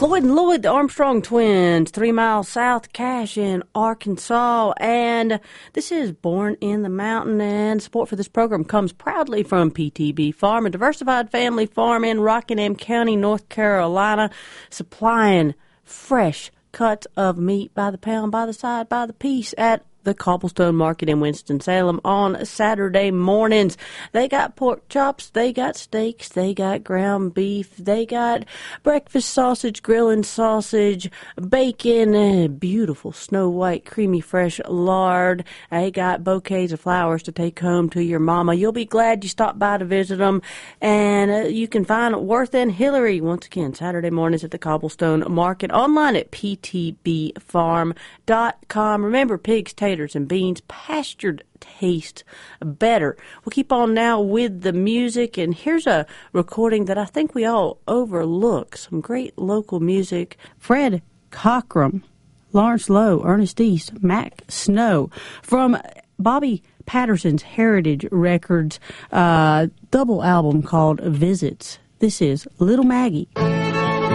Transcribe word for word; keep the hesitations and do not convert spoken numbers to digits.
Floyd and Lloyd, the Armstrong twins, three miles south, Cache in Arkansas. And this is Born in the Mountain, and support for this program comes proudly from P T B Farm, a diversified family farm in Rockingham County, North Carolina, supplying fresh cuts of meat by the pound, by the side, by the piece at the Cobblestone Market in Winston-Salem on Saturday mornings. They got pork chops, they got steaks, they got ground beef, they got breakfast sausage, grilling sausage, bacon, and beautiful snow white, creamy, fresh lard. They got bouquets of flowers to take home to your mama. You'll be glad you stopped by to visit them. And uh, you can find Worth and Hillary, once again, Saturday mornings at the Cobblestone Market, online at p t b farm dot com. Remember, pigs, taters, and beans, pastured taste better. We'll keep on now with the music, and here's a recording that I think we all overlook. Some great local music. Fred Cockrum, Lawrence Lowe, Ernest East, Mac Snow, from Bobby Patterson's Heritage Records uh, double album called Visits. This is Little Maggie.